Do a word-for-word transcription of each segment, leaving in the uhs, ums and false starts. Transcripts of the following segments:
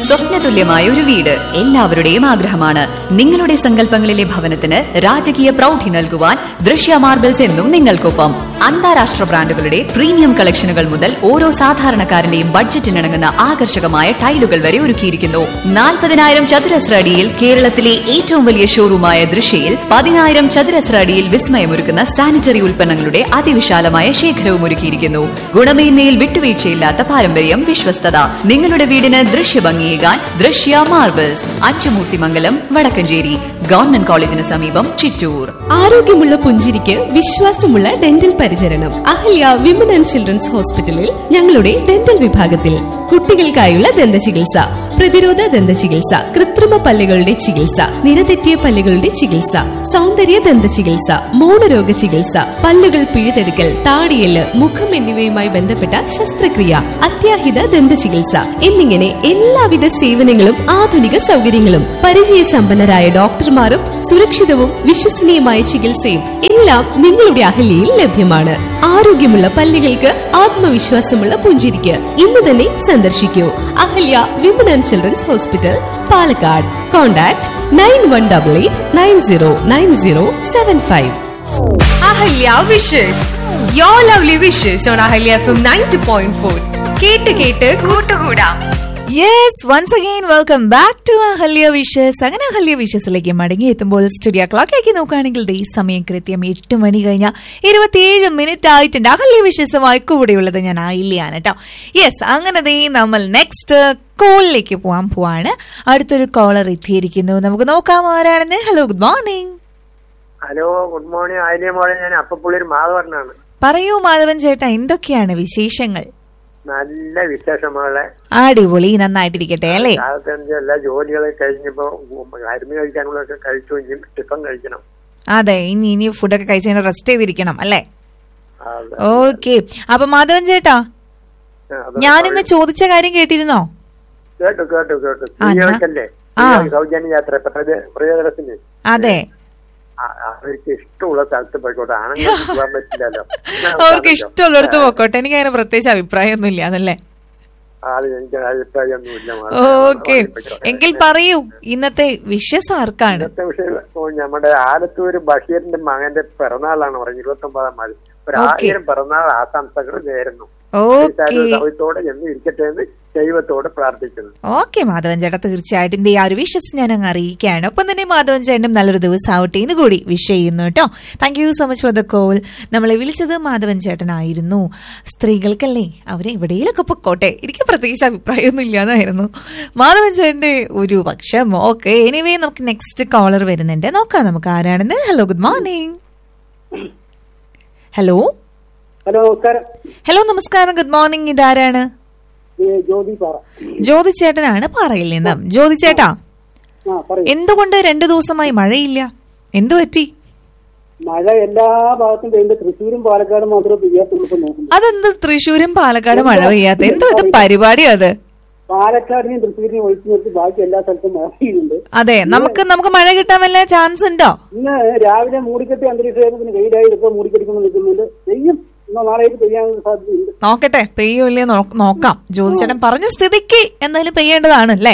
സ്വപ്നതുല്യമായ ഒരു വീട് എല്ലാവരുടെയും ആഗ്രഹമാണ്. നിങ്ങളുടെ സങ്കല്പങ്ങളിലെ ഭവനത്തിന് രാജകീയ പ്രൗഢി നൽകുവാൻ ദൃശ്യ മാർബിൾസ് എന്നും നിങ്ങൾക്കൊപ്പം. അന്താരാഷ്ട്ര ബ്രാൻഡുകളുടെ പ്രീമിയം കളക്ഷനുകൾ മുതൽ ഓരോ സാധാരണക്കാരന്റെയും ബഡ്ജറ്റിനിണങ്ങുന്ന ആകർഷകമായ ടൈലുകൾ വരെ ഒരുക്കിയിരിക്കുന്നു. നാൽപ്പതിനായിരം ചതുരശ്ര അടിയിൽ കേരളത്തിലെ ഏറ്റവും വലിയ ഷോറൂമായ ദൃശ്യയിൽ പതിനായിരം ചതുരശ്ര അടിയിൽ വിസ്മയമൊരുക്കുന്ന സാനിറ്ററി ഉൽപ്പന്നങ്ങളുടെ അതിവിശാലമായ ശേഖരവും ഒരുക്കിയിരിക്കുന്നു. ഗുണമേന്മയിൽ വിട്ടുവീഴ്ചയില്ലാത്ത പാരമ്പര്യം, വിശ്വസ്തത. നിങ്ങളുടെ വീടിന് ദൃശ്യഭംഗിയേകാൻ ദൃശ്യ മാർബിൾസ്, അച്ചുമൂർത്തിമംഗലം, വടക്കഞ്ചേരി. ഗവൺമെന്റ് കോളേജിന് സമീപം, ചിറ്റൂർ. ആരോഗ്യമുള്ള പുഞ്ചിരിക്ക് വിശ്വാസമുള്ള ഡെന്റൽ പരിചരണം അഹല്യ വിമൻ ആൻഡ് ചിൽഡ്രൻസ് ഹോസ്പിറ്റലിൽ ഞങ്ങളുടെ ഡെന്റൽ വിഭാഗത്തിൽ കുട്ടികൾക്കായുള്ള ദന്ത ചികിത്സ, പ്രതിരോധ ദന്ത ചികിത്സ, കൃത്രിമ പല്ലുകളുടെ ചികിത്സ, നിരതെറ്റിയ പല്ലുകളുടെ ചികിത്സ, സൗന്ദര്യ ദന്ത ചികിത്സ, മൗനരോഗ ചികിത്സ, പല്ലുകൾ പിഴുതെടുക്കൽ, താടിയെല്ല്, മുഖം എന്നിവയുമായി ബന്ധപ്പെട്ട ശസ്ത്രക്രിയ, അത്യാഹിത ദന്ത ചികിത്സ എന്നിങ്ങനെ എല്ലാവിധ സേവനങ്ങളും ആധുനിക സൗകര്യങ്ങളും പരിചയസമ്പന്നരായ ഡോക്ടർമാരും സുരക്ഷിതവും വിശ്വസനീയമായ ചികിത്സയും എല്ലാം നിങ്ങളുടെ അഹല്യയിൽ ലഭ്യമാണ്. ആരോഗ്യമുള്ള പല്ലുകൾക്ക് ആത്മവിശ്വാസമുള്ള പുഞ്ചിരിക്ക് ഇന്ന് തന്നെ സന്ദർശിക്കൂ Ahalya women and children's hospital, Palakkad. Contact nine one double eight nine zero nine zero seven five. Ahalya wishes, your lovely wishes on Ahalya F M ninety point four. കേട്ട് കേട്ട് കൂട്ടുകൂടാം. Yes, once again welcome back to Ahalya wishes. അങ്ങനെ അഹല്യ വിഷസിലേക്ക് മടങ്ങി എത്തുമ്പോൾ studio ക്ലോക്കാക്കി നോക്കുകയാണെങ്കിൽ ഈ സമയം കൃത്യം എട്ട് മണി കഴിഞ്ഞ ഇരുപത്തിയേഴ് മിനിറ്റ് ആയിട്ടുണ്ട്. അഹല്യ വിഷസുമായി കൂടെയുള്ളത് ഞാൻ ആയില്ലാണ് കേട്ടോ. യെസ്, അങ്ങനെ ദേ നമ്മൾ നെക്സ്റ്റ് കോളിലേക്ക് പോകാൻ പോവാണ്. അടുത്തൊരു കോളർ എത്തിയിരിക്കുന്നു, നമുക്ക് നോക്കാം ആരാണെന്ന്. Hello, good morning. Hello, good morning. ആയില്ലേ മോളെ, ഞാൻ അപ്പപ്പുള്ളി മാധവനാണ്. പറയൂ മാധവൻ ചേട്ടാ, എന്തൊക്കെയാണ് വിശേഷങ്ങൾ? നല്ല വിശേഷമാണ്. അടിപൊളി, നന്നായിട്ടിരിക്കട്ടെ അല്ലേ? എല്ലാ ജോലികളെ കഴിഞ്ഞപ്പോ മരുന്ന് കഴിക്കാനുള്ളതൊക്കെ കഴിച്ചു, ഇനി ടിഫൻ കഴിക്കണം. അതെ, ഇനി ഇനി ഫുഡൊക്കെ കഴിച്ചതിന് റെസ്റ്റ് ചെയ്തിരിക്കണം അല്ലേ? ഓക്കെ. അപ്പൊ മാധവൻ ചേട്ടാ, ഞാനിന്ന് ചോദിച്ച കാര്യം കേട്ടിരുന്നോ? കേട്ടു കേട്ടു കേട്ടു സ്ത്രീകൾക്കല്ലേ സൗജന്യ യാത്ര പ്രിയദർശിനി? അതെ, അവർക്ക് ഇഷ്ടമുള്ള സ്ഥലത്ത് പോയിക്കോട്ടെ, ആണെങ്കിൽ പോകാൻ പറ്റില്ലല്ലോ. അവർക്ക് ഇഷ്ടമുള്ളിടത്ത് പോയിക്കോട്ടെ, എനിക്ക് അങ്ങനെ പ്രത്യേകിച്ച് അഭിപ്രായം ഒന്നും ഇല്ല എന്നല്ലേ? എനിക്ക് അഭിപ്രായമൊന്നുമില്ല. ഓക്കെ, എങ്കിൽ പറയൂ ഇന്നത്തെ വിഷസ് ആർക്കാണ്? ഇന്നത്തെ വിഷയം നമ്മുടെ ആലത്തൂര് ബഷീറിന്റെ മകന്റെ പിറന്നാളാണ് പറഞ്ഞത്, ഇരുപത്തി ഒമ്പതാം മാതി. ഒരു ആയിരം പിറന്നാൾ ആശംസകൾ നേരുന്നു. സൗത്തോടെ എന്ന് ഇരിക്കട്ടെ എന്ന് ദൈവത്തോട് പ്രാർത്ഥിക്കുന്നു. ഓക്കെ മാധവൻ ചേട്ടാ, തീർച്ചയായിട്ടും ഈ ആ ഒരു വിഷസ് ഞാൻ അങ്ങ് അറിയിക്കുകയാണ്. ഒപ്പം തന്നെ മാധവൻ ചേട്ടനും നല്ലൊരു ദിവസം ആവട്ടെ എന്ന് കൂടി വിഷ് ചെയ്യുന്നു കേട്ടോ. Thank you so much for the call. നമ്മളെ വിളിച്ചത് മാധവൻ ചേട്ടനായിരുന്നു. സ്ത്രീകൾക്കല്ലേ, അവരെ എവിടെയെങ്കിലൊക്കെ പൊക്കോട്ടെ, എനിക്ക് പ്രത്യേകിച്ച് അഭിപ്രായമൊന്നും ഇല്ലാന്നായിരുന്നു മാധവൻ ചേട്ടന്റെ ഒരു പക്ഷം. ഓക്കെ, എനിവേ നമുക്ക് നെക്സ്റ്റ് കോളർ വരുന്നുണ്ട്, നോക്കാം നമുക്ക് ആരാണെന്ന്. Hello, good morning. Hello hello നമസ്കാരം. ഹലോ നമസ്കാരം, ഗുഡ് മോർണിംഗ്. ഇതാരാണ്? ജ്യോതി ചേട്ടനാണ് പാറയിൽ നിന്ന്. ജ്യോതി ചേട്ടാ, എന്തുകൊണ്ട് രണ്ടു ദിവസമായി മഴയില്ല? എന്തു പറ്റി? മഴ എല്ലാ ഭാഗത്തും പെയ്യുന്നത് തൃശ്ശൂരും പാലക്കാടും മാത്രമേ പെയ്യാത്തുള്ളൂ. അതെന്ത് തൃശ്ശൂരും പാലക്കാടും മഴ പെയ്യാത്ത? എന്തോ ഇത് പരിപാടി അത്? പാലക്കാടിനെയും തൃശ്ശൂരിനെയും ഒഴിച്ചു നിർത്തി ബാക്കി എല്ലാ സ്ഥലത്തും മഴ പെയ്യുന്നുണ്ട്. അതെ, നമുക്ക് നമുക്ക് മഴ കിട്ടാൻ വല്ല ചാൻസ് ഉണ്ടോ? ഇന്ന് രാവിലെ മൂടിക്കെട്ടി അന്തരീക്ഷത്തിന് വെയിലായി ഇപ്പൊ മൂടിക്കെട്ടിക്കൊണ്ട് നിൽക്കുന്നുണ്ട്. പെയ്യും, നാളേക്ക് പെയ്യാനുള്ള സാധ്യതയുണ്ട്. നോക്കട്ടെ, പെയ്യോ ഇല്ലേ നോക്കാം. ജ്യോതിച്ചേട്ടൻ പറഞ്ഞ സ്ഥിതിക്ക് എന്തായാലും പെയ്യേണ്ടതാണ് അല്ലേ?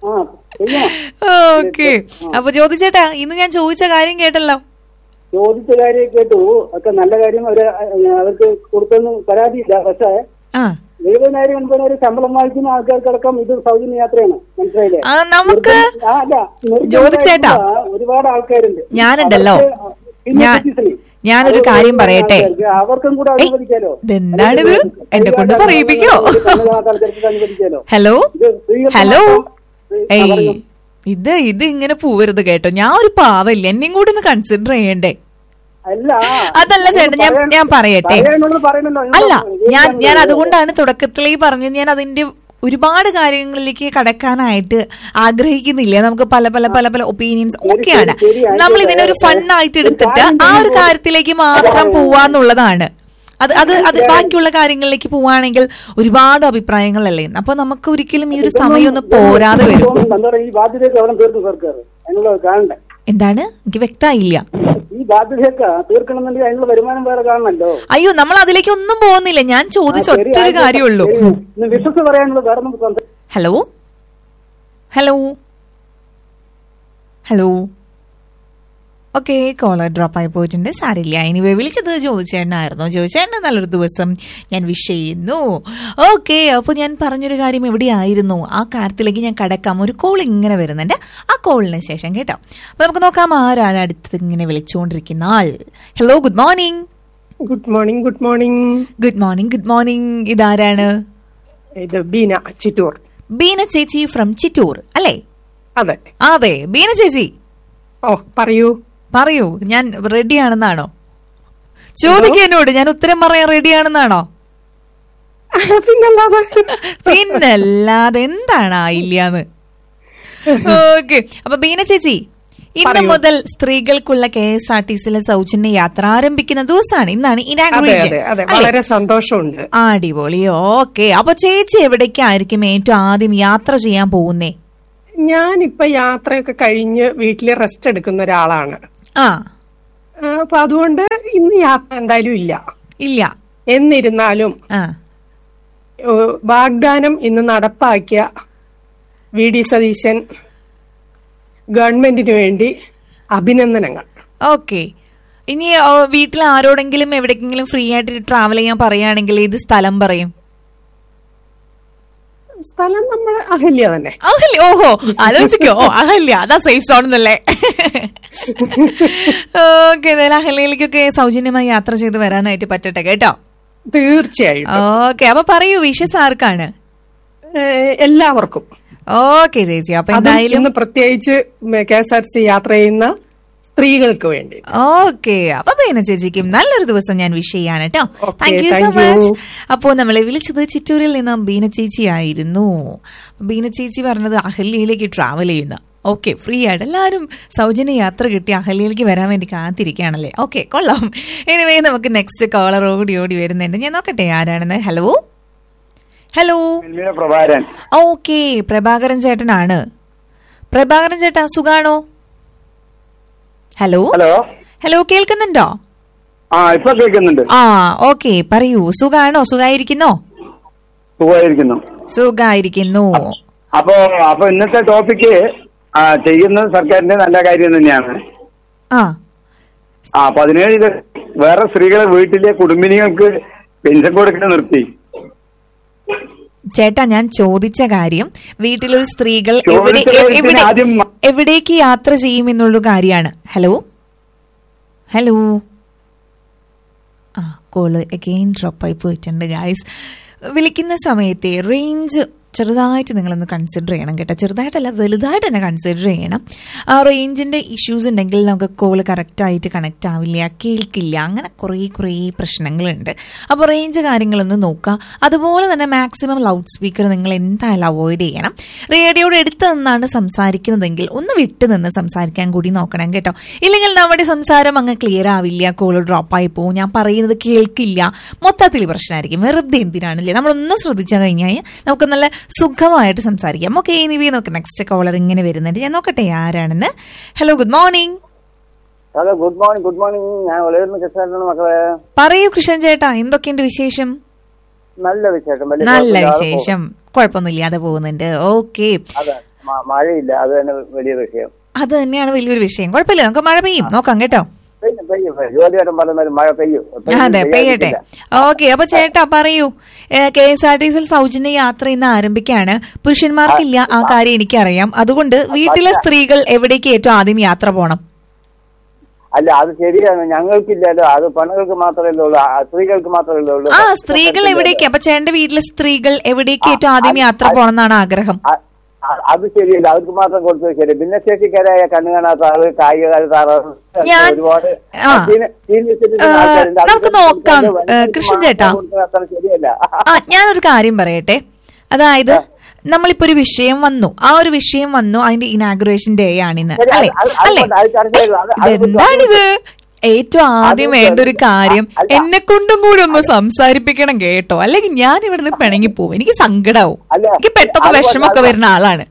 ഓക്കെ. അപ്പൊ ജ്യോതിച്ചേട്ടാ, ഇന്ന് ഞാൻ ചോദിച്ച കാര്യം കേട്ടല്ലോ? ചോദിച്ച കാര്യം കേട്ടു, ഒക്കെ നല്ല കാര്യം. അവര് അവർക്ക് കൊടുത്തൊന്നും പരാതിയില്ല. പക്ഷേ എഴുപതിനായിരം എൺപതിനായിരം ശമ്പളം വാങ്ങിക്കുന്ന ആൾക്കാർക്കടക്കം ഇത് സൗജന്യ യാത്രയാണ്. മനസ്സിലായില്ലേ? നമുക്ക് ജ്യോതിച്ചേട്ടാ, ഒരുപാട് ആൾക്കാരുണ്ട്. ഞാനുണ്ടല്ലോ, ഞാനൊരു കാര്യം പറയട്ടെ. അവർക്കും കൂടെ അനുവദിക്കാലോ. എന്താണിത്, എന്നെ കൊണ്ട് പറയിപ്പിക്കോ? ഹലോ ഹലോ, ഏയ് ഇത് ഇത് ഇങ്ങനെ പോവരുത് കേട്ടോ. ഞാൻ ഒരു പാവല്ല, എന്നെയും കൂടി ഒന്ന് കൺസിഡർ ചെയ്യണ്ടേ? അതല്ല ചേട്ടാ, ഞാൻ ഞാൻ പറയട്ടെ. അല്ല, ഞാൻ ഞാൻ അതുകൊണ്ടാണ് തുടക്കത്തിലേ പറഞ്ഞത്, ഞാൻ അതിന്റെ ഒരുപാട് കാര്യങ്ങളിലേക്ക് കടക്കാനായിട്ട് ആഗ്രഹിക്കുന്നില്ല. നമുക്ക് പല പല പല പല ഒപ്പീനിയൻസ് ഒക്കെയാണ്. നമ്മൾ ഇതിനെ ഒരു ഫണ്ണായിട്ട് എടുത്തിട്ട് ആ ഒരു കാര്യത്തിലേക്ക് മാത്രം പോവാന്നുള്ളതാണ്. അത് അത് അത് ബാക്കിയുള്ള കാര്യങ്ങളിലേക്ക് പോവാണെങ്കിൽ ഒരുപാട് അഭിപ്രായങ്ങളല്ലേ. അപ്പൊ നമുക്ക് ഒരിക്കലും ഈ ഒരു സമയം ഒന്ന് പോരാതെ വരും. എന്താണ്, എനിക്ക് വ്യക്തമായില്ല. ഈ ബാധ്യതയൊക്കെ തീർക്കണമെന്നുണ്ടെങ്കിൽ അതിനുള്ള വരുമാനം വേറെ കാണണല്ലോ. അയ്യോ, നമ്മൾ അതിലേക്ക് ഒന്നും പോകുന്നില്ല. ഞാൻ ചോദിച്ച ഒറ്റൊരു കാര്യമുള്ളൂ. വിശ്വസ് പറയാനുള്ളത് വേറെ. Hello hello hello okay, collar drop ആയി പോയിട്ടുണ്ട്. സാരില്ല. എനിവേ വിളിച്ചത് ജോയിച്ചേട്ടനായിരുന്നു. ജോയിച്ചേട്ടന് നല്ലൊരു ദിവസം ഞാൻ വിഷ് ചെയ്യുന്നു. ഓക്കെ, അപ്പോൾ ഞാൻ പറഞ്ഞൊരു കാര്യം എവിടെയായിരുന്നു, ആ കാര്യത്തിലേക്ക് ഞാൻ കടക്കാം. ഒരു കോൾ ഇങ്ങനെ വരുന്നുണ്ട്, ആ കോളിന് ശേഷം കേട്ടോ. അപ്പൊ നമുക്ക് നോക്കാം ആരാണ് അടുത്തത് ഇങ്ങനെ വിളിച്ചുകൊണ്ടിരിക്കുന്ന ആൾ. Hello, good morning. Good morning. Good morning. Good morning. Good morning. ഇതാരാണ്? ഇത് ബീന, ചിറ്റൂർ. ബീന ചേച്ചി ഫ്രം ചിറ്റൂർ അല്ലേ? അതെ അതെ. ബീന ചേച്ചി, ഓ പറയൂ പറയൂ. ഞാൻ റെഡിയാണെന്നാണോ ചോദിക്കാനോട്? ഞാൻ ഉത്തരം പറയാൻ റെഡിയാണെന്നാണോ? പിന്നല്ലാതെ പിന്നല്ലാതെ എന്താണ് ആയില്ലാന്ന്. ഓക്കെ, അപ്പൊ ബീന ചേച്ചി, ഇന്ന് മുതൽ സ്ത്രീകൾക്കുള്ള കെ എസ് ആർ ടി സിയിലെ സൗജന്യ യാത്ര ആരംഭിക്കുന്ന ദിവസമാണ്. ഇന്നാണ് ഇനാഗുറേഷൻ. വളരെ സന്തോഷമുണ്ട്. അടിപൊളി. ഓക്കെ, അപ്പൊ ചേച്ചി എവിടേക്കായിരിക്കും ഏറ്റവും ആദ്യം യാത്ര ചെയ്യാൻ പോകുന്നേ? ഞാനിപ്പൊ യാത്രയൊക്കെ കഴിഞ്ഞ് വീട്ടില് റെസ്റ്റ് എടുക്കുന്ന ഒരാളാണ്. ആ, അപ്പൊ അതുകൊണ്ട് ഇന്ന് യാത്ര എന്തായാലും ഇല്ല. ഇല്ല. എന്നിരുന്നാലും വാഗ്ദാനം ഇന്ന് നടപ്പാക്കിയ വി ഡി സതീശൻ ഗവൺമെന്റിന് വേണ്ടി അഭിനന്ദനങ്ങൾ. ഓക്കെ, ഇനി വീട്ടിൽ ആരോടെങ്കിലും എവിടേക്കെങ്കിലും ഫ്രീ ആയിട്ട് ട്രാവൽ ചെയ്യാൻ പറയുകയാണെങ്കിൽ ഏത് സ്ഥലം പറയും? സ്ഥലം നമ്മുടെ അഹല്യ തന്നെ. അഹല്യ. ഓഹോ, ആലോചിക്കോ. അഹല്യ, അതാ സേഫ് സോൺ എന്നല്ലേ. ഓക്കെ, അഹല്യയിലേക്കൊക്കെ സൗജന്യമായി യാത്ര ചെയ്ത് വരാനായിട്ട് പറ്റട്ടെ കേട്ടോ. തീർച്ചയായും. ഓക്കെ, അപ്പൊ പറയൂ, വിഷസ് ആർക്കാണ്? എല്ലാവർക്കും. ഓക്കെ ചേച്ചി, അപ്പൊ എന്തായാലും പ്രത്യേകിച്ച് K S R T C യാത്ര ചെയ്യുന്ന സ്ത്രീകൾക്ക് വേണ്ടി. ഓക്കെ, അപ്പൊ ബീന ചേച്ചിക്കും നല്ലൊരു ദിവസം ഞാൻ വിഷ് ചെയ്യാൻ കേട്ടോ. Thank you so much. അപ്പോ നമ്മളെ വിളിച്ചത് ചിറ്റൂരിൽ നിന്ന് ബീന ചേച്ചി ആയിരുന്നു. ബീന ചേച്ചി പറഞ്ഞത് അഹല്യയിലേക്ക് ട്രാവൽ ചെയ്യുന്ന. ഓക്കെ, ഫ്രീ ആയിട്ട് എല്ലാവരും സൗജന്യ യാത്ര കിട്ടി അഹല്യയിലേക്ക് വരാൻ വേണ്ടി കാത്തിരിക്കുകയാണല്ലേ. ഓക്കെ, കൊള്ളാം. എനിവേ നമുക്ക് നെക്സ്റ്റ് കോളർ ഓടി ഓടി വരുന്നുണ്ട്. ഞാൻ നോക്കട്ടെ ആരാണെന്ന്. Hello hello. Prabhakaran. Okay, Prabhakaran ചേട്ടനാണ്. പ്രഭാകരൻ ചേട്ടാ, സുഖാണോ? ഹലോ ഹലോ ഹലോ, കേൾക്കുന്നുണ്ടോ? ആ, ഇപ്പൊ കേൾക്കുന്നുണ്ട്. ആ, ഓക്കെ, പറയൂ. സുഖാണോ? സുഖായിരിക്കുന്നോ? സുഖമായിരിക്കുന്നു. സുഖായിരിക്കുന്നു. അപ്പോ അപ്പൊ ഇന്നത്തെ ടോപ്പിക്ക് ചെയ്യുന്നത് സർക്കാരിന്റെ നല്ല കാര്യം തന്നെയാണ്. ആ ആ പതിനേഴ് വേറെ സ്ത്രീകളെ വീട്ടിലെ കുടുംബിനികൾക്ക് പെൻഷൻ കൊടുക്കുന്നത് നിർത്തി. ചേട്ടാ, ഞാൻ ചോദിച്ച കാര്യം വീട്ടിലൊരു സ്ത്രീകൾ എവിടേക്ക് യാത്ര ചെയ്യും എന്നുള്ള കാര്യമാണ്. Hello hello. ആ, കോള് അഗെയിൻ ഡ്രോപ്പ് ആയി പോയിട്ടുണ്ട് ഗായ്സ്. വിളിക്കുന്ന സമയത്തെ റേഞ്ച് ചെറുതായിട്ട് നിങ്ങളൊന്ന് കൺസിഡർ ചെയ്യണം കേട്ടോ. ചെറുതായിട്ടല്ല, വലുതായിട്ട് തന്നെ കൺസിഡർ ചെയ്യണം. ആ റേഞ്ചിന്റെ ഇഷ്യൂസ് ഉണ്ടെങ്കിൽ നമുക്ക് കോള് കറക്റ്റായിട്ട് കണക്ട് ആവില്ല, കേൾക്കില്ല, അങ്ങനെ കുറേ കുറേ പ്രശ്നങ്ങളുണ്ട്. അപ്പോൾ റേഞ്ച് കാര്യങ്ങളൊന്ന് നോക്കുക. അതുപോലെ തന്നെ മാക്സിമം ലൗഡ് സ്പീക്കർ നിങ്ങൾ എന്തായാലും അവോയ്ഡ് ചെയ്യണം. റേഡിയോയുടെ അടുത്ത് നിന്നാണ് സംസാരിക്കുന്നതെങ്കിൽ ഒന്ന് വിട്ട് നിന്ന് സംസാരിക്കാൻ കൂടി നോക്കണം കേട്ടോ. ഇല്ലെങ്കിൽ നമ്മുടെ സംസാരം അങ്ങ് ക്ലിയർ ആവില്ല, കോള് ഡ്രോപ്പായി പോകും, ഞാൻ പറയുന്നത് കേൾക്കില്ല, മൊത്തത്തിൽ പ്രശ്നമായിരിക്കും. വെറുതെ എന്തിനാണല്ലേ. നമ്മളൊന്ന് ശ്രദ്ധിച്ചാൽ കഴിഞ്ഞാൽ നമുക്ക് നല്ല സുഖമായിട്ട് സംസാരിക്കാം. ഓക്കെ, എനിവേ നമുക്ക് നെക്സ്റ്റ് കോളർ ഇങ്ങനെ വരുന്നുണ്ട്. ഞാൻ നോക്കട്ടെ ആരാണെന്ന്. Hello, good morning. Hello, good morning. Good morning. ഞാൻ കൃഷ്ണൻ മക്കളെ. പറയൂ കൃഷ്ണൻ ചേട്ടാ, എന്തൊക്കെയുണ്ട് വിശേഷം? നല്ല വിശേഷം. നല്ല വിശേഷം, കുഴപ്പമൊന്നുമില്ലാതെ പോകുന്നുണ്ട്. ഓക്കെ, മഴയില്ല, അത് തന്നെ വലിയ വിഷയം. അത് തന്നെയാണ് വലിയൊരു വിഷയം. കുഴപ്പമില്ല, നമുക്ക് മഴ പെയ്യും, നോക്കാം കേട്ടോ. അതെ, പെയ്യട്ടെ. ഓക്കെ, അപ്പൊ ചേട്ടാ പറയൂ, കെ എസ് ആർ ടി സിയിൽ സൗജന്യ യാത്ര ഇന്ന് ആരംഭിക്കാണ്. പുരുഷന്മാർക്കില്ല, ആ കാര്യം എനിക്കറിയാം. അതുകൊണ്ട് വീട്ടിലെ സ്ത്രീകൾ എവിടേക്ക് ഏറ്റവും ആദ്യം യാത്ര പോകണം? അല്ല, അത് ശരിയാണ്, ഞങ്ങൾക്കില്ലല്ലോ, അത് പെണ്ണുങ്ങൾക്ക് മാത്രമല്ലേ ഉള്ളൂ, സ്ത്രീകൾക്ക് മാത്രമല്ലേ ഉള്ളൂ. ആ, സ്ത്രീകൾ എവിടേക്ക്? അപ്പൊ ചേട്ടന്റെ വീട്ടിലെ സ്ത്രീകൾ എവിടേക്ക് ഏറ്റവും ആദ്യം യാത്ര പോകണം എന്നാണ് ആഗ്രഹം? അത് ശരിയല്ല, അവർക്ക് മാത്രം കൊടുത്തത് ശരി. ഭിന്നശേഷിക്കാരായ കണ്ണു കാണാത്ത ആള്, കായികകാല ഒരുപാട് നമുക്ക് നോക്കാം കൃഷ്ണൻ ചേട്ടാ. ശരിയല്ല. ആ, ഞാനൊരു കാര്യം പറയട്ടെ. അതായത് നമ്മളിപ്പോ ഒരു വിഷയം വന്നു, ആ ഒരു വിഷയം വന്നു, അതിന്റെ ഇനാഗുറേഷൻ ഡേ ആണിന്ന് അല്ലെ? അല്ലെ, എന്താണിത്? ഏറ്റവും ആദ്യം വേണ്ട ഒരു കാര്യം എന്നെ കൊണ്ടും കൂടി ഒന്ന് സംസാരിപ്പിക്കണം കേട്ടോ, അല്ലെങ്കിൽ ഞാൻ ഇവിടുന്ന് പിണങ്ങി പോവും, എനിക്ക് സങ്കടാവും, എനിക്ക് പെട്ടെന്ന് വിഷമൊക്കെ വരുന്ന ആളാണ്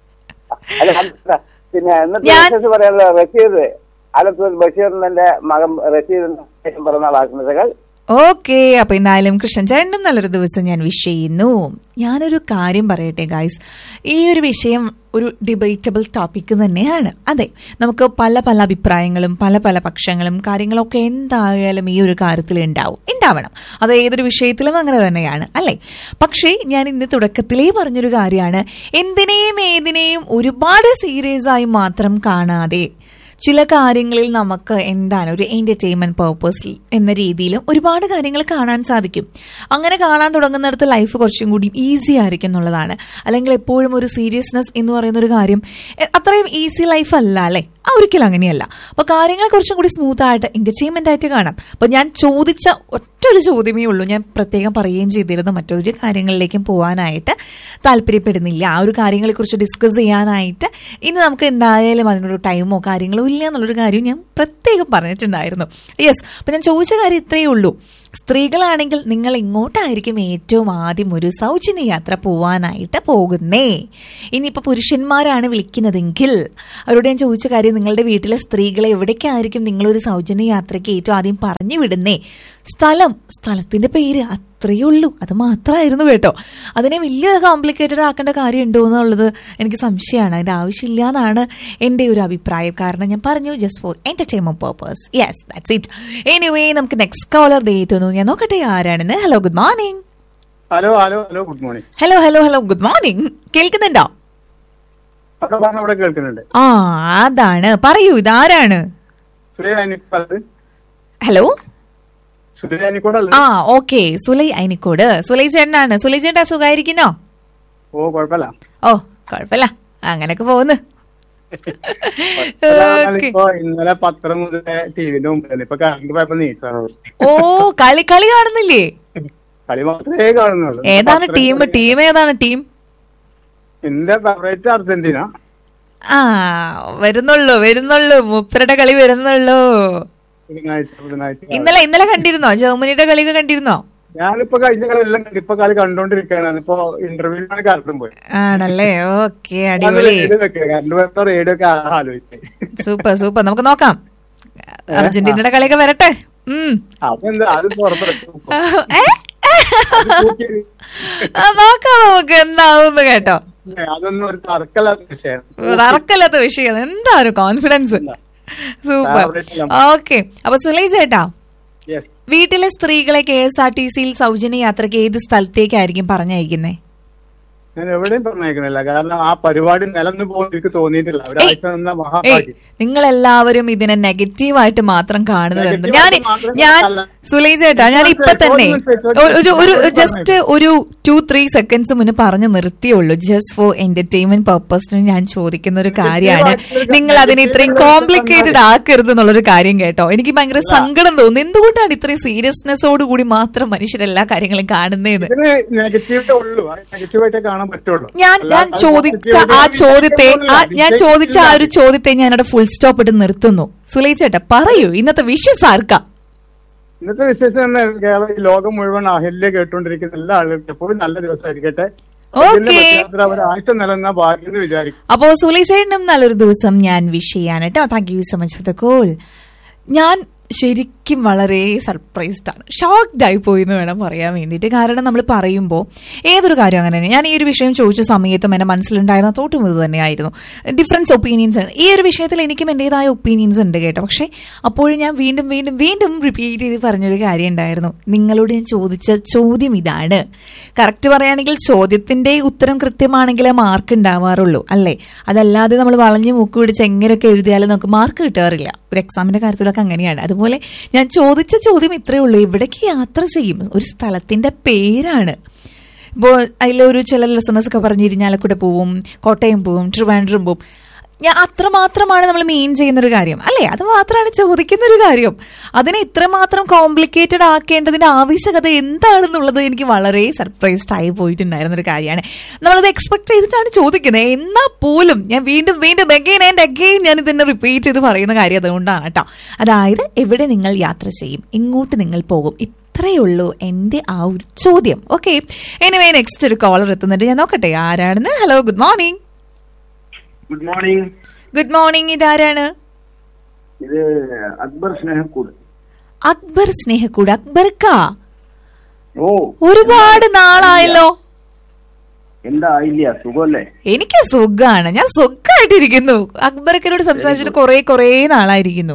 പിന്നെ. എന്നിട്ട് പറയാനുള്ള റഷീദ് ആലത്തൂർ ബഷീറിന്റെ മകൻ റഷീദ് പിറന്നാൾ ആശംസകൾ. ഓക്കെ, അപ്പൊ എന്തായാലും കൃഷ്ണൻ ചേട്ടനും നല്ലൊരു ദിവസം ഞാൻ വിഷ് ചെയ്യുന്നു. ഞാനൊരു കാര്യം പറയട്ടെ ഗായ്സ്, ഈ ഒരു വിഷയം ഒരു ഡിബേറ്റബിൾ ടോപ്പിക് തന്നെയാണ്. അതെ, നമുക്ക് പല പല അഭിപ്രായങ്ങളും പല പല പക്ഷങ്ങളും കാര്യങ്ങളൊക്കെ എന്തായാലും ഈ ഒരു കാര്യത്തിൽ ഉണ്ടാവും, ഉണ്ടാവണം. അത് ഏതൊരു വിഷയത്തിലും അങ്ങനെ തന്നെയാണ്, അല്ലെ? പക്ഷേ ഞാൻ ഇന്ന് തുടക്കത്തിലേ പറഞ്ഞൊരു കാര്യമാണ്, എന്തിനേയും ഏതിനേയും ഒരുപാട് സീരിയസ് ആയി മാത്രം കാണാതെ ചില കാര്യങ്ങളിൽ നമുക്ക് എന്താണ് ഒരു എന്റർടൈൻമെന്റ് പർപ്പസ് എന്ന രീതിയിലും ഒരുപാട് കാര്യങ്ങൾ കാണാൻ സാധിക്കും. അങ്ങനെ കാണാൻ തുടങ്ങുന്നിടത്ത് ലൈഫ് കുറച്ചും കൂടി ഈസി ആയിരിക്കും എന്നുള്ളതാണ്. അല്ലെങ്കിൽ എപ്പോഴും ഒരു സീരിയസ്നെസ് എന്ന് പറയുന്ന ഒരു കാര്യം അത്രയും ഈസി ലൈഫ് അല്ല, അല്ലെ? ആ, ഒരിക്കലും അങ്ങനെയല്ല. അപ്പൊ കാര്യങ്ങൾ കുറച്ചും കൂടി സ്മൂത്ത് ആയിട്ട് എന്റർടൈൻമെന്റ് ആയിട്ട് കാണാം. അപ്പൊ ഞാൻ ചോദിച്ച ഒറ്റൊരു ചോദ്യമേ ഉള്ളൂ, ഞാൻ പ്രത്യേകം പറയുകയും ചെയ്തിരുന്നു മറ്റൊരു കാര്യങ്ങളിലേക്കും പോകാനായിട്ട് താല്പര്യപ്പെടുന്നില്ല. ആ ഒരു കാര്യങ്ങളെ കുറിച്ച് ഡിസ്കസ് ചെയ്യാനായിട്ട് ഇന്ന് നമുക്ക് എന്തായാലും അതിനൊരു ടൈമോ കാര്യങ്ങളോ ഇല്ല എന്നുള്ളൊരു കാര്യം ഞാൻ പ്രത്യേകം പറഞ്ഞിട്ടുണ്ടായിരുന്നു. യെസ്, അപ്പൊ ഞാൻ ചോദിച്ച കാര്യം ഇത്രയേ ഉള്ളൂ. സ്ത്രീകളാണെങ്കിൽ നിങ്ങൾ ഇങ്ങോട്ടായിരിക്കും ഏറ്റവും ആദ്യം ഒരു സൗജന്യ യാത്ര പോവാനായിട്ട് പോകുന്നേ. ഇനിയിപ്പോ പുരുഷന്മാരാണ് വിളിക്കുന്നതെങ്കിൽ അവരോട് ഞാൻ ചോദിച്ച കാര്യം, നിങ്ങളുടെ വീട്ടിലെ സ്ത്രീകളെ എവിടേക്കായിരിക്കും നിങ്ങളൊരു സൗജന്യ യാത്രയ്ക്ക് ഏറ്റവും ആദ്യം പറഞ്ഞു വിടുന്നേ? സ്ഥലം, സ്ഥലത്തിന്റെ പേര്, അത്രയേ ഉള്ളൂ. അത് മാത്രമായിരുന്നു കേട്ടോ. അതിനെ വലിയ കോംപ്ലിക്കേറ്റഡ് ആക്കേണ്ട കാര്യം ഉണ്ടോ എന്നുള്ളത് എനിക്ക് സംശയമാണ്. അതിന്റെ ആവശ്യമില്ല എന്നാണ് എന്റെ ഒരു അഭിപ്രായം. കാരണം ഞാൻ പറഞ്ഞു, just for entertainment purpose. Yes, that's it. Anyway, നമുക്ക് നെക്സ്റ്റ് കോളർ ഡേറ്റ് ഒന്നും ഞാൻ നോക്കട്ടെ ആരാണെന്ന്. Hello, good morning. Hello hello hello good morning. Hello hello hello good morning. കേൾക്കുന്നുണ്ടോ? കേൾക്കുന്നുണ്ട്. ആ, അതാണ്. പറയൂ, ഇതാരാണ്? ഹലോ. ആ, ഓക്കെ, സുലൈ അയനിക്കോട്. സുലൈ ചേട്ടനാണ്. സുലൈ ചേട്ടാ സുഖായിരിക്കുന്നോ? ഓ, കുഴപ്പമില്ല. ഓ, കുഴപ്പമില്ല, അങ്ങനൊക്കെ പോകുന്നു. ഇന്നലെ പത്രം മുതലേ ടിവിന്റെ മുമ്പിൽ ഇപ്പൊ കറണ്ട് പോയപ്പോ നീച്ചാണ്. ഓ, കളി കളി കാണുന്നില്ലേ? കളി മാത്രമേ കാണുന്നുള്ളൂ. ഏതാണ് ടീം? ടീം ഏതാണ് ടീം? എന്റെ ഫേവറേറ്റ് അർജന്റീന. ആ, വരുന്നുള്ളൂ വരുന്നുള്ളൂ മുപ്പരുടെ കളി വരുന്നുള്ളൂ. ഇന്നലെ ഇന്നലെ കണ്ടിരുന്നോ? ജർമ്മനിയുടെ കളിയൊക്കെ കണ്ടിരുന്നോ? ഞാനിപ്പോ കഴിഞ്ഞ കളി ഇപ്പൊ കളി കണ്ടോണ്ടിരിക്കുകയാണ്. ഇപ്പൊ ഇന്റർവ്യൂവിലാണ് കറണ്ടും പോയി. ആണല്ലേ? ഓക്കെ, അടിപൊളി. റേഡിയോ ഒക്കെ ആലോചിച്ച്. Super super. നമുക്ക് നോക്കാം, അർജന്റീനയുടെ കളിയൊക്കെ വരട്ടെ. അതെന്താ അത് നോക്കാം നമുക്ക് എന്താവുന്നു കേട്ടോ. അതൊന്നും ഒരു തർക്കല്ലാത്ത വിഷയം, തർക്കല്ലാത്ത വിഷയം. എന്താ ഒരു കോൺഫിഡൻസ്. സൂപ്പർ. ഓക്കെ, അപ്പൊ സുലൈ ചേട്ടാ, വീട്ടിലെ സ്ത്രീകളെ കെ എസ് ആർ ടി സിയിൽ സൗജന്യ യാത്രക്ക് ഏത് സ്ഥലത്തേക്കായിരിക്കും പറഞ്ഞയക്കുന്നേ? ഞാൻ എവിടെയും പറഞ്ഞേക്കണില്ല, കാരണം ആ പരിപാടി നിലന്ന് പോകും എനിക്ക് തോന്നിയിട്ടില്ല. ഒരാഴ്ച നിന്ന മഹാഭാഗ്യം. നിങ്ങൾ എല്ലാവരും ഇതിനെ നെഗറ്റീവായിട്ട് മാത്രം കാണുന്നത്. ഞാൻ ഞാൻ സുലൈ ചേട്ടാ, ഞാൻ ഇപ്പൊ തന്നെ ഒരു ഒരു ജസ്റ്റ് ഒരു ടു ത്രീ സെക്കൻഡ്സ് മുന്നേ പറഞ്ഞു നിർത്തിയുള്ളൂ. ജസ്റ്റ് ഫോർ എന്റർടൈൻമെന്റ് പർപ്പസിന് ഞാൻ ചോദിക്കുന്ന ഒരു കാര്യമാണ്. നിങ്ങൾ അതിനെ ഇത്രയും കോംപ്ലിക്കേറ്റഡ് ആക്കരുത് എന്നുള്ളൊരു കാര്യം കേട്ടോ. എനിക്ക് ഭയങ്കര സങ്കടം തോന്നുന്നു. എന്തുകൊണ്ടാണ് ഇത്രയും സീരിയസ്നെസ്സോട് കൂടി മാത്രം മനുഷ്യരെല്ലാ കാര്യങ്ങളും കാണുന്നതെന്ന്. ഞാൻ ഞാൻ ചോദിച്ച ആ ചോദ്യത്തെ ഞാൻ ചോദിച്ച ആ ഒരു ചോദ്യത്തെ ഞാൻ അവിടെ ഫുൾ സ്റ്റോപ്പ് ഇട്ട് നിർത്തുന്നു. സുലൈ ചേട്ടാ പറയൂ, ഇന്നത്തെ വിഷസ് ആർക്കാ? ഇന്നത്തെ വിശേഷം തന്നെ ലോകം മുഴുവൻ അഹല്യ കേട്ടോണ്ടിരിക്കുന്ന എല്ലാ ആളുകൾക്കും എപ്പോഴും നല്ല ദിവസമായിരിക്കട്ടെ. ഒരാഴ്ച നിലനിന്ന ഭാഗ്യം എന്ന് വിചാരിക്കും. അപ്പോ സുലൈ ചേട്ടനും നല്ലൊരു ദിവസം ഞാൻ വിഷ് ചെയ്യാൻ കേട്ടോ. Thank you so much for the call. ഞാൻ ശരിക്കും വളരെ സർപ്രൈസ്ഡ് ആണ്, ഷോക്ക്ഡ് ആയി പോയി എന്ന് വേണം പറയാൻ വേണ്ടിയിട്ട്. കാരണം നമ്മൾ പറയുമ്പോൾ ഏതൊരു കാര്യം അങ്ങനെ തന്നെ. ഞാൻ ഈ ഒരു വിഷയം ചോദിച്ച സമയത്തും എന്റെ മനസ്സിലുണ്ടായിരുന്ന തോട്ടും ഇത് തന്നെയായിരുന്നു. ഡിഫറൻസ് ഒപ്പീനിയൻസ് ആണ്. ഈ ഒരു വിഷയത്തിൽ എനിക്കും എന്റേതായ ഒപ്പീനിയൻസ് ഉണ്ട് കേട്ടോ. പക്ഷെ അപ്പോഴും ഞാൻ വീണ്ടും വീണ്ടും വീണ്ടും റിപ്പീറ്റ് ചെയ്ത് പറഞ്ഞൊരു കാര്യം ഉണ്ടായിരുന്നു. നിങ്ങളോട് ഞാൻ ചോദിച്ച ചോദ്യം ഇതാണ്. കറക്റ്റ് പറയുകയാണെങ്കിൽ ചോദ്യത്തിന്റെ ഉത്തരം കൃത്യമാണെങ്കിലേ മാർക്ക് ഉണ്ടാവാറുള്ളൂ, അല്ലേ? അതല്ലാതെ നമ്മൾ വളഞ്ഞു മൂക്ക് പിടിച്ച് എങ്ങനെയൊക്കെ എഴുതിയാലും നമുക്ക് മാർക്ക് കിട്ടാറില്ല. ഒരു എക്സാമിന്റെ കാര്യത്തിലൊക്കെ അങ്ങനെയാണ്. അതുപോലെ ഞാൻ ചോദിച്ച ചോദ്യം ഇത്രയേ ഉള്ളൂ, എവിടേക്ക് യാത്ര ചെയ്യും? ഒരു സ്ഥലത്തിന്റെ പേരാണ്. ഇപ്പോൾ അതിലൊരു ചില ലെസണേഴ്സ് ഒക്കെ പറഞ്ഞു ഇരിഞ്ഞാലക്കുട പോവും, കോട്ടയം പോവും, ട്രിവാൻഡ്രം പോവും. ഞാൻ അത്രമാത്രമാണ് നമ്മൾ മെയിൻ ചെയ്യുന്നൊരു കാര്യം, അല്ലേ? അത് മാത്രമാണ് ചോദിക്കുന്നൊരു കാര്യം. അതിനെ ഇത്രമാത്രം കോംപ്ലിക്കേറ്റഡ് ആക്കേണ്ടതിന്റെ ആവശ്യകത എന്താണെന്നുള്ളത് എനിക്ക് വളരെ സർപ്രൈസ്ഡ് ആയി പോയിട്ടുണ്ടായിരുന്നൊരു കാര്യമാണ്. നമ്മളത് എക്സ്പെക്ട് ചെയ്തിട്ടാണ് ചോദിക്കുന്നത്. എന്നാൽ പോലും ഞാൻ വീണ്ടും വീണ്ടും അഗെയിൻ ആൻഡ് അഗെയിൻ ഞാൻ ഇതിനെ റിപ്പീറ്റ് ചെയ്ത് പറയുന്ന കാര്യം അതുകൊണ്ടാണ് കേട്ടോ. അതായത് എവിടെ നിങ്ങൾ യാത്ര ചെയ്യും, എങ്ങോട്ട് നിങ്ങൾ പോകും, ഇത്രയേ ഉള്ളൂ എന്റെ ആ ഒരു ചോദ്യം. ഓക്കെ, എനിവേ നെക്സ്റ്റ് ഒരു കോളർ എത്തുന്നുണ്ട്, ഞാൻ നോക്കട്ടെ ആരാണെന്ന്. Hello, good morning. Good morning. Good morning. ഇതാരാണ്? ഇത് അക്ബർ സ്നേഹക്കൂട്. അക്ബർ സ്നേഹക്കൂട്. അക്ബർക്കാ ഓ, ഒരുപാട് നാളായല്ലോ. എന്താ ഇല്ല സുഖല്ലേ? എനിക്ക് സുഖാണ്, ഞാൻ സുഖമായിട്ടിരിക്കുന്നു. അക്ബർക്കരോട് സംസാരിച്ചിട്ട് കൊറേ കൊറേ നാളായിരിക്കുന്നു.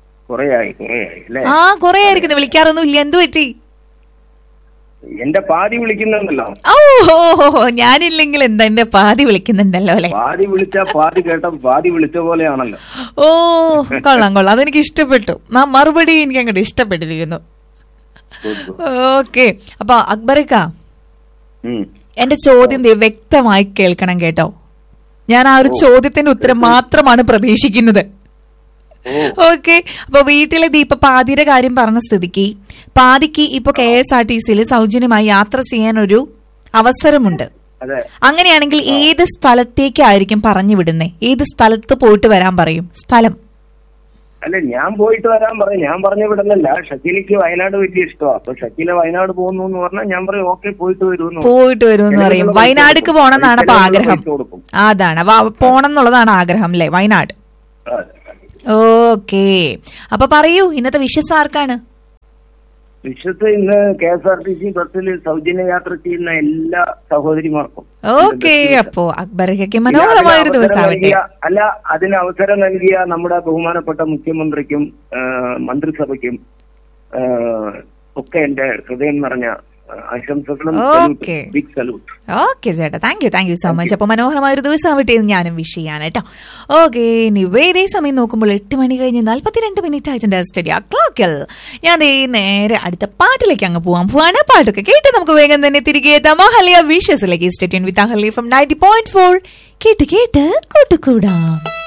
ആ കൊറേ ആയിരിക്കുന്നു, വിളിക്കാറൊന്നും ഇല്ല. എന്തു പറ്റി? എന്റെ പാതി വിളിക്കുന്നുണ്ടല്ലോ. ഓഹോ, ഞാനില്ലെങ്കിൽ എന്താ എന്റെ പാതി വിളിക്കുന്നുണ്ടല്ലോ അല്ലെ? പാതി വിളിച്ച പാതി കേട്ട പാതി വിളിച്ച പോലെയാണല്ലോ. ഓ കൊള്ളാം കൊള്ളാം, അതെനിക്ക് ഇഷ്ടപ്പെട്ടു. ആ മറുപടി എനിക്ക് അങ്ങോട്ട് ഇഷ്ടപ്പെട്ടിരിക്കുന്നു. ഓക്കെ, അപ്പൊ അക്ബർക്ക, എന്റെ ചോദ്യം വ്യക്തമായി കേൾക്കണം കേട്ടോ. ഞാൻ ആ ഒരു ചോദ്യത്തിന്റെ ഉത്തരം മാത്രമാണ് പ്രതീക്ഷിക്കുന്നത്. ഓക്കെ, അപ്പൊ വീട്ടിലെ ദീപ പാതിയുടെ കാര്യം പറഞ്ഞ സ്ഥിതിക്ക് പാതിക്ക് ഇപ്പൊ കെ എസ് ആർ ടി സിയിൽ സൗജന്യമായി യാത്ര ചെയ്യാൻ ഒരു അവസരമുണ്ട്. അങ്ങനെയാണെങ്കിൽ ഏത് സ്ഥലത്തേക്കായിരിക്കും പറഞ്ഞു വിടുന്നേ? ഏത് സ്ഥലത്ത് പോയിട്ട് വരാൻ പറയും? സ്ഥലം അല്ല, ഞാൻ പോയിട്ട് വരാൻ പറയും. ഞാൻ പറഞ്ഞു വിടുന്നില്ല. ഷക്കീലിക്ക് വയനാട് വലിയ ഇഷ്ടമാണ്. അപ്പൊ ഷക്കീല വയനാട് പോകുന്നു എന്ന് പറഞ്ഞാൽ ഞാൻ പറയും ഓക്കെ പോയിട്ട് വരുമെന്ന് പോയിട്ട് വരുമെന്ന് പറയും. വയനാടിക്ക് പോണെന്നാണ് അപ്പൊ ആഗ്രഹം. അതാണ് പോണം എന്നുള്ളതാണ് ആഗ്രഹം അല്ലെ? വയനാട്. ഓക്കെ, അപ്പൊ പറയൂ, ഇന്നത്തെ വിഷസ് ആർക്കാണ്? വിഷസ് ഇന്ന് K S R T C ബസ്സിൽ സൗജന്യ യാത്ര ചെയ്യുന്ന എല്ലാ സഹോദരിമാർക്കും. ഓക്കെ, അപ്പോ അക്ബർക്ക് മനോഹരമായൊരു ദിവസമാവട്ടെ. അല്ല, അതിന് അവസരം നൽകിയ നമ്മുടെ ബഹുമാനപ്പെട്ട മുഖ്യമന്ത്രിക്കും മന്ത്രിസഭയ്ക്കും ഒക്കെ എന്റെ ഹൃദയം നിറഞ്ഞ ആശംസകളും ബിഗ് സല്യൂട്ട്. ഓക്കെ ചേട്ടാ, thank you thank you so much. അപ്പൊ മനോഹരമായ ഒരു ദിവസം ആവട്ടെ എന്ന് ഞാനും വിഷ് ചെയ്യാൻ കേട്ടോ. ഓക്കെ, ഇനി വേറെ സമയം നോക്കുമ്പോൾ എട്ട് മണി കഴിഞ്ഞ് നാല്പത്തിരണ്ട് മിനിറ്റ് ആയിട്ടുണ്ട് സ്റ്റഡിയ ക്ലോക്കിൽ. ഞാൻ ദേ നേരെ അടുത്ത പാട്ടിലേക്ക് അങ്ങ് പോവാൻ പോവാണ്. പാട്ടൊക്കെ കേട്ട് നമുക്ക് വേഗം തന്നെ തിരികെ എത്താം Ahalya വിഷസിലേക്ക്. State with Ahalya from ninety point four. കേട്ട് കേട്ട് കൂട്ടുകൂടാം.